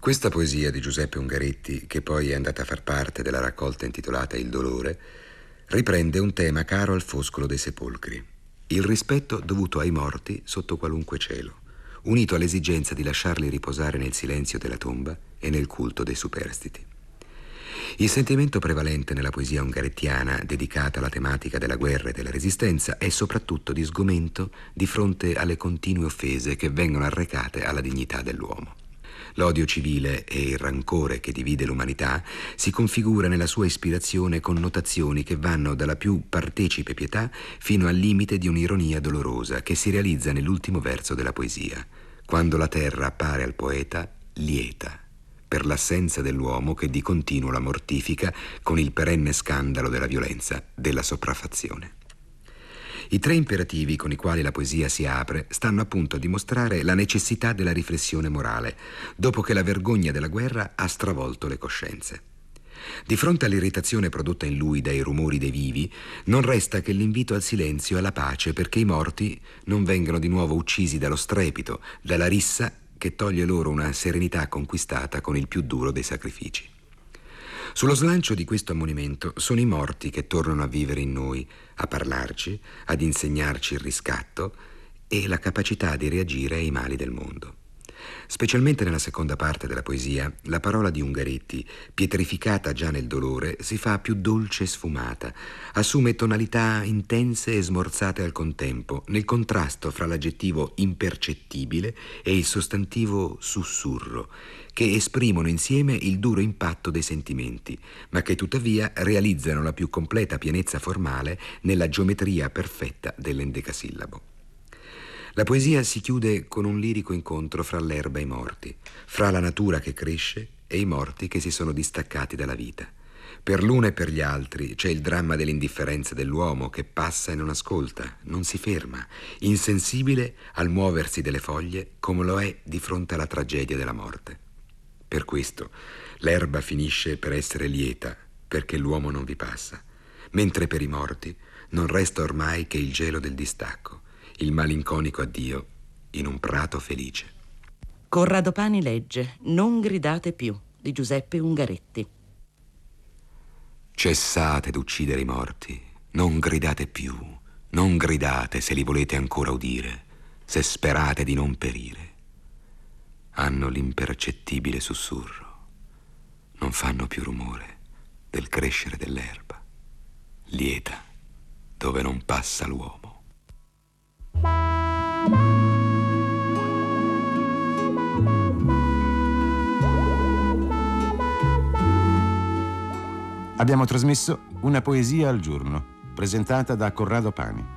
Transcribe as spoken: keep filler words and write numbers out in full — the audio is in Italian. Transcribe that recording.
Questa poesia di Giuseppe Ungaretti, che poi è andata a far parte della raccolta intitolata Il dolore, riprende un tema caro al Foscolo dei Sepolcri: il rispetto dovuto ai morti sotto qualunque cielo, unito all'esigenza di lasciarli riposare nel silenzio della tomba e nel culto dei superstiti. Il sentimento prevalente nella poesia ungarettiana, dedicata alla tematica della guerra e della resistenza, è soprattutto di sgomento di fronte alle continue offese che vengono arrecate alla dignità dell'uomo. L'odio civile e il rancore che divide l'umanità si configura nella sua ispirazione con notazioni che vanno dalla più partecipe pietà fino al limite di un'ironia dolorosa che si realizza nell'ultimo verso della poesia, quando la terra appare al poeta lieta per l'assenza dell'uomo che di continuo la mortifica con il perenne scandalo della violenza, della sopraffazione. I tre imperativi con i quali la poesia si apre stanno appunto a dimostrare la necessità della riflessione morale, dopo che la vergogna della guerra ha stravolto le coscienze. Di fronte all'irritazione prodotta in lui dai rumori dei vivi, non resta che l'invito al silenzio e alla pace, perché i morti non vengano di nuovo uccisi dallo strepito, dalla rissa che toglie loro una serenità conquistata con il più duro dei sacrifici. Sullo slancio di questo ammonimento sono i morti che tornano a vivere in noi, a parlarci, ad insegnarci il riscatto e la capacità di reagire ai mali del mondo. Specialmente nella seconda parte della poesia, la parola di Ungaretti, pietrificata già nel dolore, si fa più dolce e sfumata, assume tonalità intense e smorzate al contempo, nel contrasto fra l'aggettivo impercettibile e il sostantivo sussurro, che esprimono insieme il duro impatto dei sentimenti, ma che tuttavia realizzano la più completa pienezza formale nella geometria perfetta dell'endecasillabo. La poesia si chiude con un lirico incontro fra l'erba e i morti, fra la natura che cresce e i morti che si sono distaccati dalla vita. Per l'uno e per gli altri c'è il dramma dell'indifferenza dell'uomo che passa e non ascolta, non si ferma, insensibile al muoversi delle foglie come lo è di fronte alla tragedia della morte. Per questo l'erba finisce per essere lieta, perché l'uomo non vi passa, mentre per i morti non resta ormai che il gelo del distacco, il malinconico addio in un prato felice. Corrado Pani legge Non gridate più di Giuseppe Ungaretti. Cessate d'uccidere i morti, non gridate più, non gridate se li volete ancora udire, se sperate di non perire. Hanno l'impercettibile sussurro, non fanno più rumore del crescere dell'erba, lieta dove non passa l'uomo. Abbiamo trasmesso Una poesia al giorno, presentata da Corrado Pani.